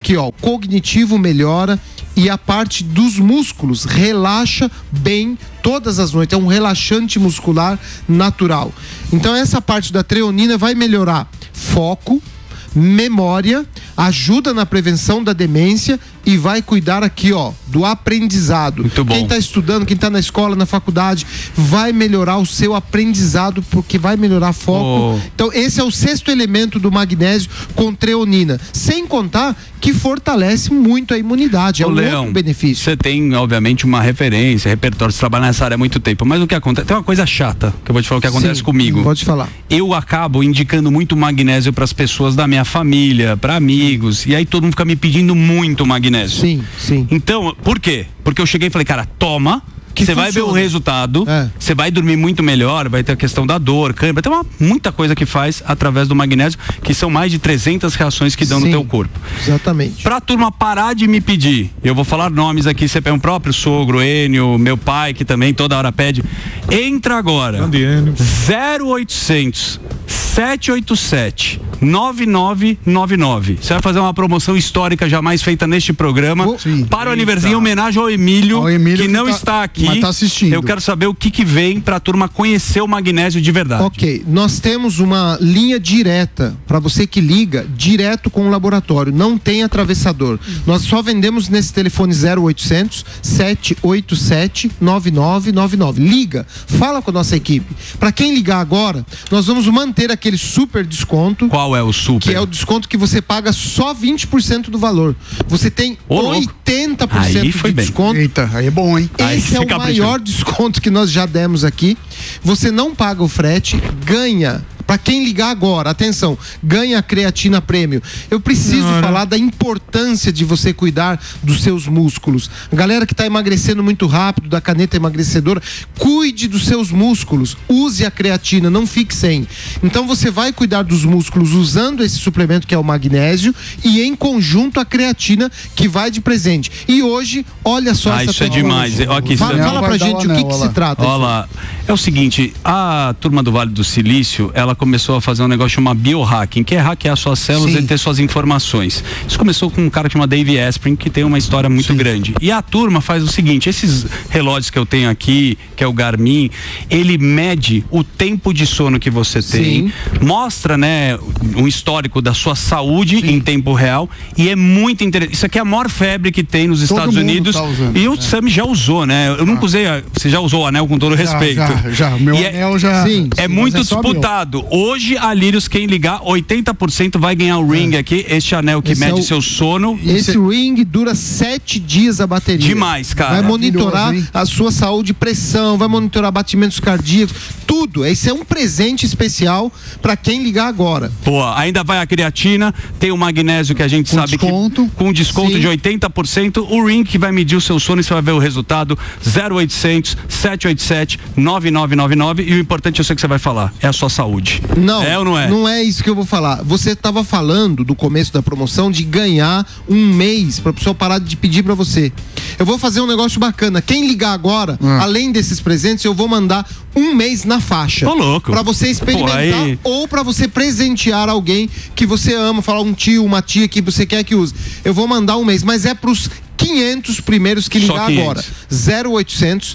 aqui, ó, cognitivo melhora e a parte dos músculos relaxa bem todas as noites. É um relaxante muscular natural. Então essa parte da treonina vai melhorar foco, memória, ajuda na prevenção da demência e vai cuidar aqui, ó, do aprendizado. Muito bom. Quem está estudando, quem está na escola, na faculdade, vai melhorar o seu aprendizado porque vai melhorar foco. Então esse é o 6º elemento do magnésio com treonina. Sem contar que fortalece muito a imunidade. É um outro benefício. Você tem, obviamente, uma referência, repertório, você trabalha nessa área há muito tempo, mas o que acontece? Tem uma coisa chata que eu vou te falar o que acontece comigo. Pode falar. Eu acabo indicando muito magnésio para as pessoas da minha família, para amigos, e aí todo mundo fica me pedindo muito magnésio. Sim, sim. Então, por quê? Porque eu cheguei e falei, cara, toma, você vai ver o resultado, você vai dormir muito melhor, vai ter a questão da dor, cãibra, tem muita coisa que faz através do magnésio, que são mais de 300 reações que dão no teu corpo. Exatamente. Pra turma parar de me pedir, eu vou falar nomes aqui, você pega o próprio sogro, Enio, meu pai, que também toda hora pede, entra agora, 0800 787 9999. Você vai fazer uma promoção histórica jamais feita neste programa para o aniversário, em homenagem ao Emílio que não está aqui. Mas tá assistindo. Eu quero saber o que vem para a turma conhecer o magnésio de verdade. Ok, nós temos uma linha direta para você que liga direto com o laboratório, não tem atravessador. Nós só vendemos nesse telefone 0800 787 9999. Liga, fala com a nossa equipe. Para quem ligar agora, nós vamos manter aquele super desconto. Qual é o super? Que é o desconto que você paga só 20% do valor. Você tem 80% de desconto. Eita, aí é bom, hein? Esse é o maior desconto que nós já demos aqui. Você não paga o frete, ganha. Para quem ligar agora, atenção, ganha a creatina Premium. Eu preciso falar da importância de você cuidar dos seus músculos. A galera que está emagrecendo muito rápido, da caneta emagrecedora, cuide dos seus músculos. Use a creatina, não fique sem. Então você vai cuidar dos músculos usando esse suplemento que é o magnésio e em conjunto a creatina que vai de presente. E hoje, olha só essa isso é demais. Aqui, fala pra gente o que se trata. Olha lá. É o seguinte, a turma do Vale do Silício, ela começou a fazer um negócio chamado biohacking, que é hackear suas células e ter suas informações. Isso começou com um cara chamado Dave Asprey, que tem uma história muito grande. E a turma faz o seguinte, esses relógios que eu tenho aqui, que é o Garmin, ele mede o tempo de sono que você tem, mostra, né, um histórico da sua saúde em tempo real, e é muito interessante. Isso aqui é a maior febre que tem nos Estados Unidos, e o Sam já usou, né? Eu nunca usei, você já usou o anel, com todo respeito. Já, meu anel já. É muito disputado. Hoje, a Lírios, quem ligar, 80% vai ganhar o ring aqui, este anel que mede seu sono. Esse ring dura 7 dias a bateria. Demais, cara. Vai monitorar a sua saúde, pressão, vai monitorar batimentos cardíacos, tudo. Esse é um presente especial para quem ligar agora. Pô, ainda vai a creatina, tem o magnésio que a gente sabe desconto. Que com desconto de 80%, o ring que vai medir o seu sono e você vai ver o resultado. 0800 787 9999, e o importante, eu sei que você vai falar, é a sua saúde. Não, é ou não é? Não é isso que eu vou falar. Você estava falando do começo da promoção de ganhar um mês para a pessoa parar de pedir para você. Eu vou fazer um negócio bacana. Quem ligar agora, além desses presentes, eu vou mandar um mês na faixa. Ô, louco. Para você experimentar ou para você presentear alguém que você ama, falar um tio, uma tia que você quer que use. Eu vou mandar um mês, mas é pros 500 primeiros que ligar agora. 0800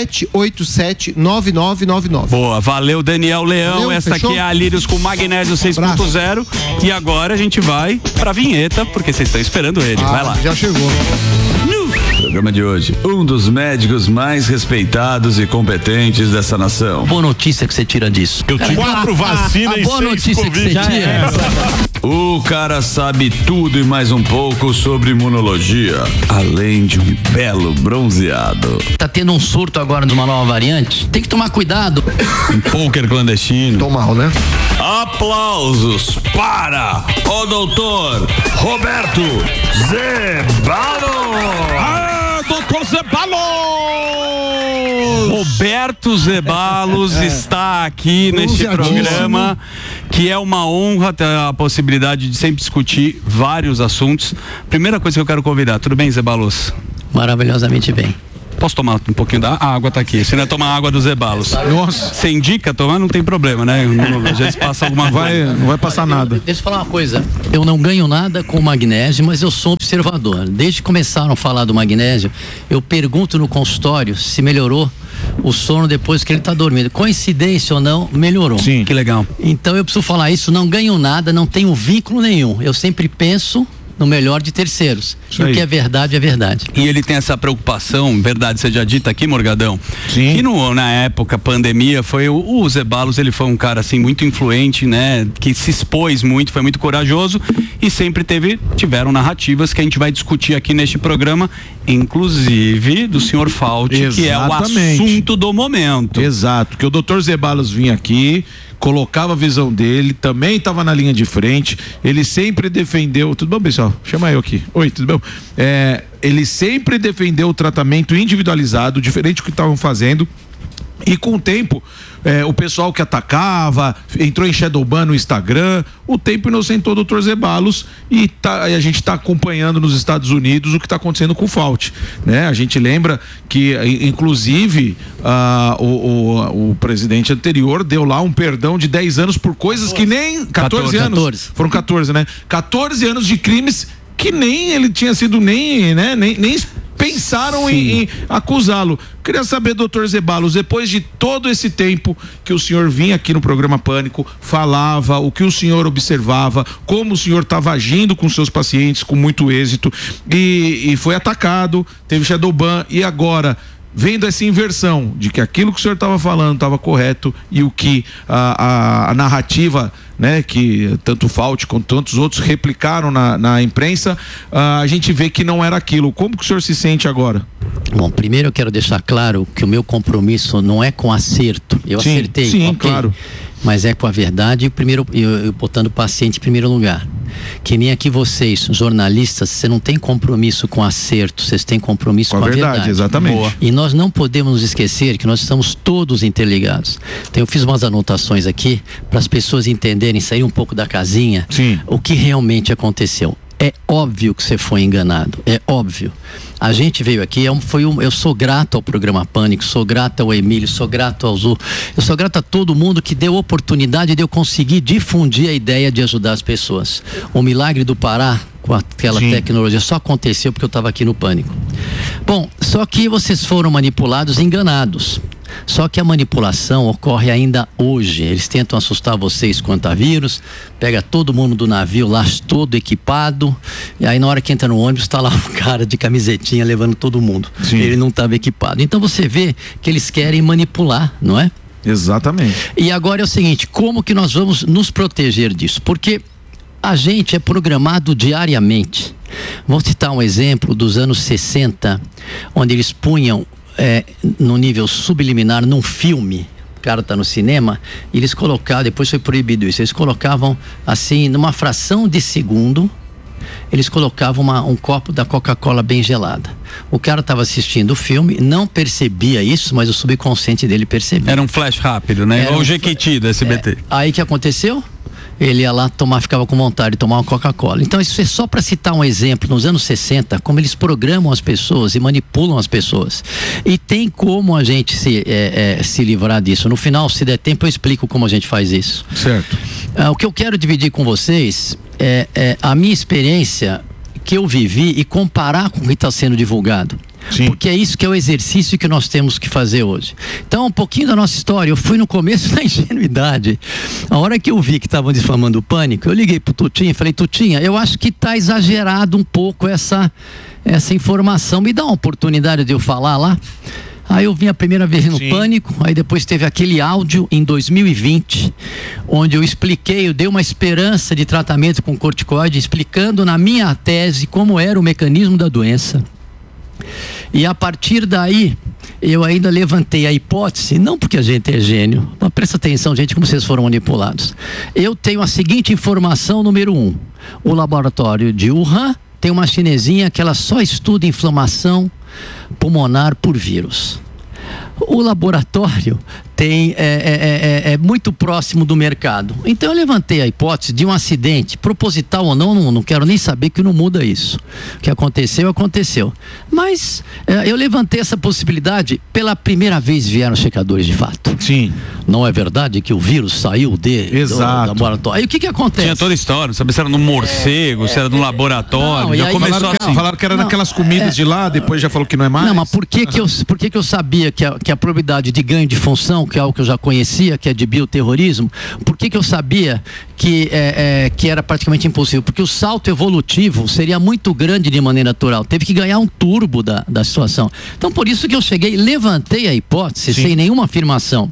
787 9999. Boa, valeu Daniel Leão. Esta aqui é a Lírios com magnésio 6.0. E agora a gente vai pra vinheta, porque vocês estão esperando ele. Vai lá. Já chegou. Programa de hoje, um dos médicos mais respeitados e competentes dessa nação. Boa notícia que você tira disso. Eu tive 4 vacinas e 6 boa notícia que você tira. O cara sabe tudo e mais um pouco sobre imunologia, além de um belo bronzeado. Tá tendo um surto agora de uma nova variante? Tem que tomar cuidado. Um pôquer clandestino. Tô mal, né? Aplausos para o doutor Roberto Zeballos. Doutor Zeballos! Roberto Zeballos está aqui neste programa, que é uma honra ter a possibilidade de sempre discutir vários assuntos. Primeira coisa que eu quero convidar, tudo bem, Zeballos? Maravilhosamente bem. Posso tomar um pouquinho da água? Tá aqui. Se não é tomar água dos Zeballos. Nossa. Você indica tomar, não tem problema, né? Às vezes passa alguma coisa. Não vai passar nada. Deixa eu falar uma coisa. Eu não ganho nada com o magnésio, mas eu sou observador. Desde que começaram a falar do magnésio, eu pergunto no consultório se melhorou o sono depois que ele está dormindo. Coincidência ou não, melhorou. Sim, que legal. Então eu preciso falar isso, não ganho nada, não tenho vínculo nenhum. Eu sempre penso no melhor de terceiros. E o que é verdade, é verdade. E ele tem essa preocupação, verdade seja dita aqui, Morgadão, Sim. que na época, pandemia, foi o Zeballos, ele foi um cara assim muito influente, né, que se expôs muito, foi muito corajoso e sempre tiveram narrativas que a gente vai discutir aqui neste programa, inclusive do senhor Fauci, que é o assunto do momento. Exato, que o Dr. Zeballos vinha aqui, colocava a visão dele, também estava na linha de frente, ele sempre defendeu, tudo bom, pessoal? Chama eu aqui. Oi, tudo bom? Ele sempre defendeu o tratamento individualizado, diferente do que estavam fazendo. E com o tempo, o pessoal que atacava, entrou em shadowban no Instagram, o tempo inocentou o Dr. Zeballos e a gente está acompanhando nos Estados Unidos o que está acontecendo com o Fauci, né? A gente lembra que, inclusive, o presidente anterior deu lá um perdão de 10 anos por coisas que nem... 14 anos. 14. Foram 14, né? 14 anos de crimes que nem ele tinha sido nem pensaram em acusá-lo. Queria saber, doutor Zeballos, depois de todo esse tempo que o senhor vinha aqui no programa Pânico, falava o que o senhor observava, como o senhor estava agindo com seus pacientes com muito êxito e foi atacado, teve shadowban e agora, vendo essa inversão de que aquilo que o senhor estava falando estava correto e o que a narrativa, né, que tanto o Fauci quanto tantos outros replicaram na imprensa, a gente vê que não era aquilo. Como que o senhor se sente agora? Bom, primeiro eu quero deixar claro que o meu compromisso não é com acerto. Eu acertei. Sim, okay, claro. Mas é com a verdade, primeiro, eu botando o paciente em primeiro lugar. Que nem aqui vocês, jornalistas, você não tem compromisso com acerto, vocês têm compromisso com a verdade. Exatamente. Boa. E nós não podemos nos esquecer que nós estamos todos interligados. Então eu fiz umas anotações aqui para as pessoas entenderem, sair um pouco da casinha, Sim. o que realmente aconteceu. É óbvio que você foi enganado, é óbvio. A gente veio aqui, eu sou grato ao programa Pânico, sou grato ao Emílio, sou grato ao Zu, eu sou grato a todo mundo que deu oportunidade de eu conseguir difundir a ideia de ajudar as pessoas. O milagre do Pará, com aquela tecnologia, só aconteceu porque eu estava aqui no Pânico. Bom, só que vocês foram manipulados, enganados. Só que a manipulação ocorre ainda hoje. Eles tentam assustar vocês quanto a vírus, pega todo mundo do navio lá todo equipado, e aí na hora que entra no ônibus está lá um cara de camisetinha levando todo mundo. Sim. Ele não estava equipado. Então você vê que eles querem manipular, não é? Exatamente. E agora é o seguinte, como que nós vamos nos proteger disso? Porque a gente é programado diariamente. Vou citar um exemplo dos anos 60, onde eles punham no nível subliminar, num filme, o cara tá no cinema, e eles colocavam, depois foi proibido isso, eles colocavam assim, numa fração de segundo, eles colocavam um copo da Coca-Cola bem gelada. O cara estava assistindo o filme, não percebia isso, mas o subconsciente dele percebia. Era um flash rápido, né? Igual o Jequiti da SBT. Aí que aconteceu? Ele ia lá ficava com vontade de tomar uma Coca-Cola. Então isso é só para citar um exemplo, nos anos 60, como eles programam as pessoas e manipulam as pessoas. E tem como a gente se livrar disso. No final, se der tempo, eu explico como a gente faz isso. Certo. O que eu quero dividir com vocês é a minha experiência que eu vivi e comparar com o que está sendo divulgado. Sim. Porque é isso que é o exercício que nós temos que fazer hoje. Então, um pouquinho da nossa história. Eu fui no começo da ingenuidade. A hora que eu vi que estavam difamando o Pânico, eu liguei pro Tutinha e falei: Tutinha, eu acho que tá exagerado um pouco essa informação. Me dá uma oportunidade de eu falar lá. Aí eu vim a primeira vez no Pânico, aí depois teve aquele áudio em 2020, onde eu expliquei, eu dei uma esperança de tratamento com corticoide, explicando na minha tese como era o mecanismo da doença. E a partir daí, eu ainda levantei a hipótese, não porque a gente é gênio, mas presta atenção, gente, como vocês foram manipulados. Eu tenho a seguinte informação, número 1. O laboratório de Wuhan tem uma chinesinha que ela só estuda inflamação pulmonar por vírus. O laboratório é muito próximo do mercado. Então eu levantei a hipótese de um acidente, proposital ou não quero nem saber, que não muda isso. O que aconteceu. Mas eu levantei essa possibilidade. Pela primeira vez vieram checadores de fato. Sim. Não é verdade que o vírus saiu Exato. da laboratório? Aí o que acontece? Tinha toda a história, sabe se era no morcego, se era no laboratório. Já começou assim. Falaram que era naquelas comidas de lá, depois já falou que não é mais. Não, mas por que eu sabia que a probabilidade de ganho de função, que é algo que eu já conhecia, que é de bioterrorismo, por que eu sabia que era praticamente impossível? Porque o salto evolutivo seria muito grande de maneira natural. Teve que ganhar um turbo da situação. Então, por isso que eu levantei a hipótese, sem nenhuma afirmação.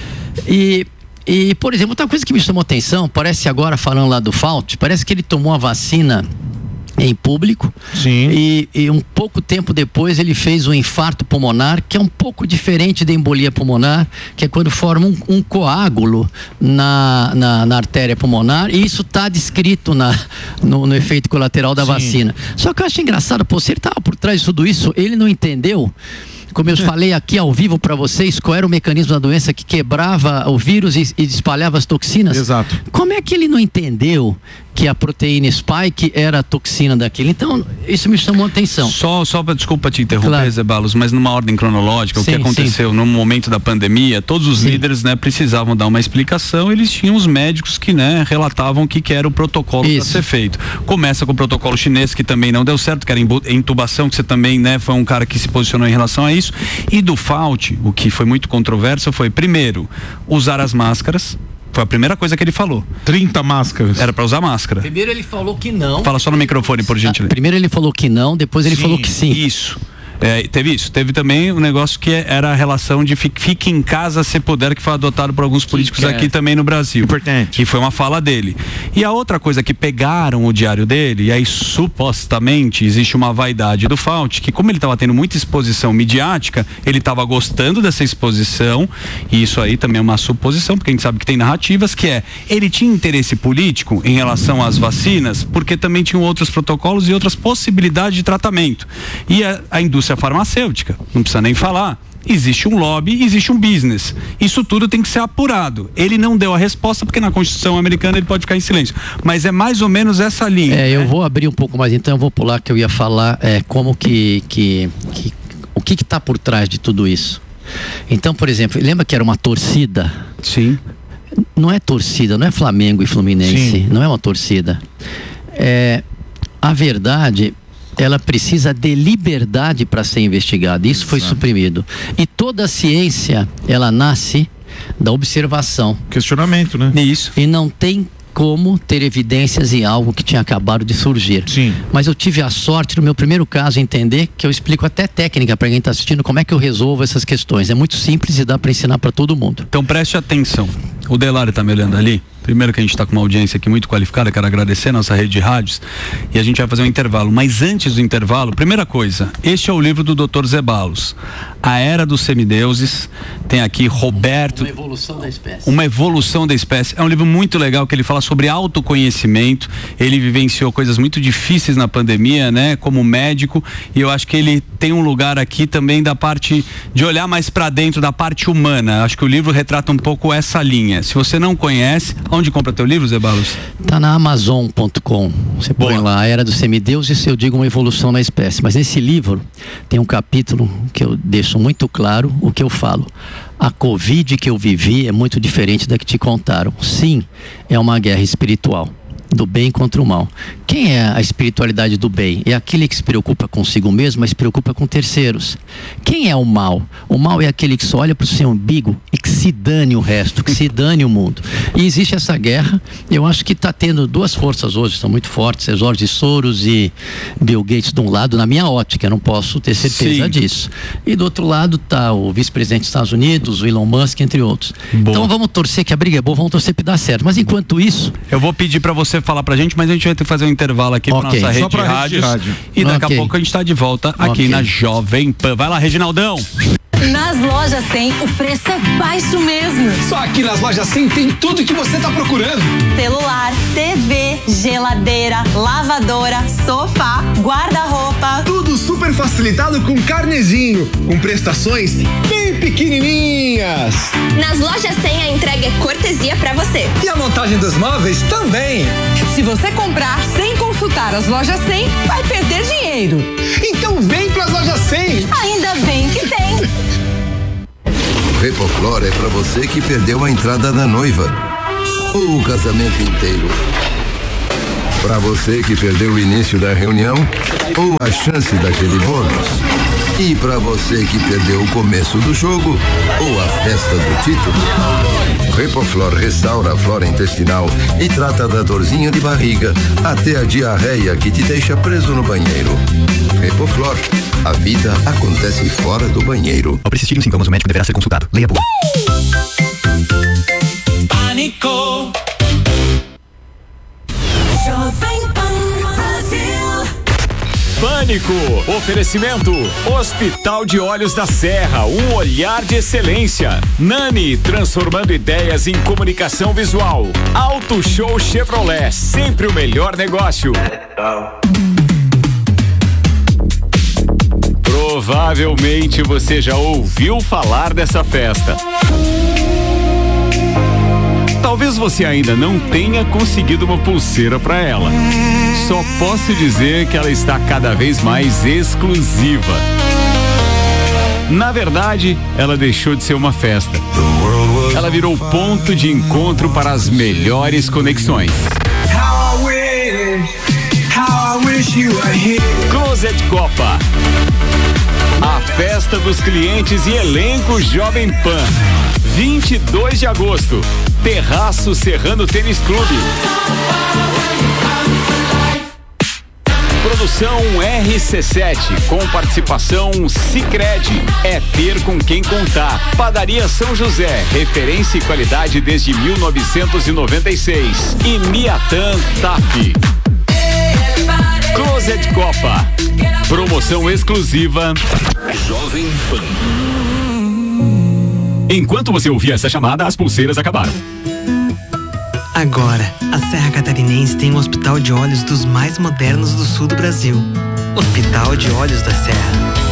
E, por exemplo, outra coisa que me chamou atenção, parece agora falando lá do Fauci, parece que ele tomou a vacina em público. Sim. E um pouco tempo depois ele fez um infarto pulmonar, que é um pouco diferente da embolia pulmonar, que é quando forma um coágulo na artéria pulmonar, e isso está descrito no efeito colateral da vacina. Só que eu acho engraçado, se ele estava por trás de tudo isso, ele não entendeu, como eu falei aqui ao vivo para vocês, qual era o mecanismo da doença que quebrava o vírus e espalhava as toxinas. Exato. Como é que ele não entendeu que a proteína spike era a toxina daquilo? Então, isso me chamou a atenção. Desculpa te interromper, Zeballos, mas numa ordem cronológica, o que aconteceu no momento da pandemia, todos os líderes, precisavam dar uma explicação. Eles tinham os médicos que, relatavam o que era o protocolo para ser feito. Começa com o protocolo chinês, que também não deu certo, que era intubação, que você também, foi um cara que se posicionou em relação a isso. E do Fauci, o que foi muito controverso foi, primeiro, usar as máscaras. Foi a primeira coisa que ele falou. 30 máscaras. Era pra usar máscara. Primeiro ele falou que não. Fala só no microfone, por gentileza. Primeiro ele falou que não, depois ele falou que sim. Isso. Teve isso. Teve também um negócio que era a relação de fique em casa se puder, que foi adotado por alguns políticos aqui também no Brasil. Importante. Que foi uma fala dele. E a outra coisa que pegaram o diário dele, e aí supostamente existe uma vaidade do Fauci, que como ele estava tendo muita exposição midiática, ele estava gostando dessa exposição, e isso aí também é uma suposição, porque a gente sabe que tem narrativas, que ele tinha interesse político em relação às vacinas, porque também tinham outros protocolos e outras possibilidades de tratamento. E a indústria farmacêutica, não precisa nem falar. Existe um lobby, existe um business. Isso tudo tem que ser apurado. Ele não deu a resposta porque na Constituição americana ele pode ficar em silêncio. Mas é mais ou menos essa linha. Eu vou abrir um pouco mais, então eu vou pular, que eu ia falar como o que está por trás de tudo isso. Então, por exemplo, lembra que era uma torcida? Sim. Não é torcida, não é Flamengo e Fluminense. Sim. Não é uma torcida. A verdade, ela precisa de liberdade para ser investigada. Isso foi suprimido. E toda a ciência, ela nasce da observação. Questionamento, né? Isso. E não tem como ter evidências em algo que tinha acabado de surgir. Sim. Mas eu tive a sorte, no meu primeiro caso, entender que eu explico até técnica para quem está assistindo, como é que eu resolvo essas questões. É muito simples e dá para ensinar para todo mundo. Então preste atenção. O Delari está me olhando ali. Primeiro que a gente está com uma audiência aqui muito qualificada, quero agradecer a nossa rede de rádios, e a gente vai fazer um intervalo. Mas antes do intervalo, primeira coisa, este é o livro do Dr. Zeballos, A Era dos Semideuses. Tem aqui Roberto. Uma evolução da espécie. Uma evolução da espécie. É um livro muito legal, que ele fala sobre autoconhecimento. Ele vivenciou coisas muito difíceis na pandemia, como médico, e eu acho que ele tem um lugar aqui também da parte de olhar mais para dentro, da parte humana. Acho que o livro retrata um pouco essa linha. Se você não conhece, onde compra teu livro, Zeballos? Tá na Amazon.com. Você põe lá, A Era dos Semideuses, eu digo uma evolução na espécie. Mas nesse livro tem um capítulo que eu deixo muito claro o que eu falo. A Covid que eu vivi é muito diferente da que te contaram. Sim, é uma guerra espiritual. Do bem contra o mal. Quem é a espiritualidade do bem? É aquele que se preocupa consigo mesmo, mas se preocupa com terceiros. Quem é o mal? O mal é aquele que só olha para o seu umbigo e que se dane o resto, que se dane o mundo. E existe essa guerra. Eu acho que está tendo duas forças hoje, estão muito fortes, George Soros e Bill Gates de um lado, na minha ótica, eu não posso ter certeza disso. E do outro lado está o vice-presidente dos Estados Unidos, o Elon Musk, entre outros. Boa. Então vamos torcer, que a briga é boa, vamos torcer para dar certo. Mas enquanto isso... Eu vou pedir para você falar pra gente, mas a gente vai ter que fazer um intervalo aqui pra nossa rede de rádios. E daqui a pouco a gente tá de volta aqui na Jovem Pan. Vai lá, Reginaldão! Nas lojas 100, o preço é baixo mesmo. Só aqui nas lojas 100 tem tudo que você tá procurando. Celular, TV, geladeira, lavadora, sofá, guarda-roupa. Tudo super super facilitado com carnezinho, com prestações bem pequenininhas. Nas lojas 100 a entrega é cortesia pra você. E a montagem dos móveis também. Se você comprar sem consultar as lojas 100, vai perder dinheiro. Então vem pras lojas 100. Ainda bem que tem. Repoflor é pra você que perdeu a entrada da noiva ou o casamento inteiro. Pra você que perdeu o início da reunião ou a chance daquele bônus. E pra você que perdeu o começo do jogo ou a festa do título. Repoflor restaura a flora intestinal e trata da dorzinha de barriga até a diarreia que te deixa preso no banheiro. Repoflor, a vida acontece fora do banheiro. Ao persistirem os sintomas, o médico deverá ser consultado. Leia a bula. Pânico. Pânico, oferecimento, Hospital de Olhos da Serra, um olhar de excelência. Nani, transformando ideias em comunicação visual. Auto Show Chevrolet, sempre o melhor negócio. Provavelmente você já ouviu falar dessa festa. Talvez você ainda não tenha conseguido uma pulseira para ela. Só posso dizer que ela está cada vez mais exclusiva. Na verdade, ela deixou de ser uma festa. Ela virou ponto de encontro para as melhores conexões. Closet Copa. A festa dos clientes e elenco Jovem Pan. 22 de agosto. Terraço Serrano Tênis Clube. Produção RC7, com participação Sicredi. É ter com quem contar. Padaria São José, referência e qualidade desde 1996. E Miatan TAF. Closet Copa. Promoção exclusiva Jovem Pan. Enquanto você ouvia essa chamada, as pulseiras acabaram. Agora, a Serra Catarinense tem um hospital de olhos dos mais modernos do sul do Brasil. Hospital de Olhos da Serra.